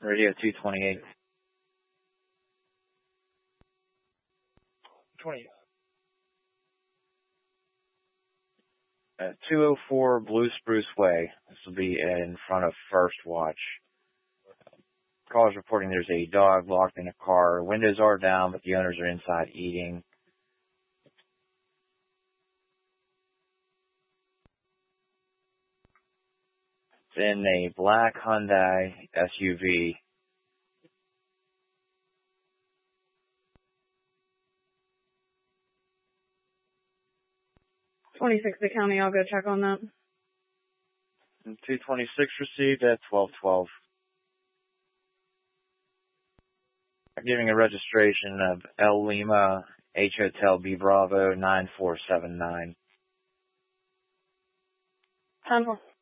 Radio 228. 20. 204 Blue Spruce Way. This will be in front of First Watch. Callers reporting there's a dog locked in a car. Windows are down, but the owners are inside eating. It's in a black Hyundai SUV. 26 County, I'll go check on that. 226 received at 1212. Giving a registration of L Lima H Hotel B Bravo 9479. 10-4.